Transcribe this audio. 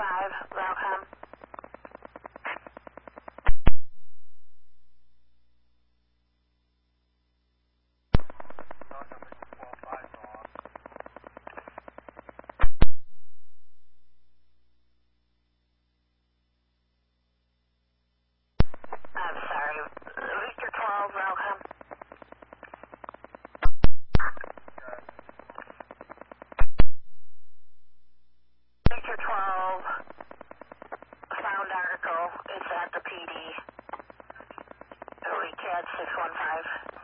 welcome. I'm sorry. Victor 12, welcome. Victor 12, found article. It's at the PD. Recad 615.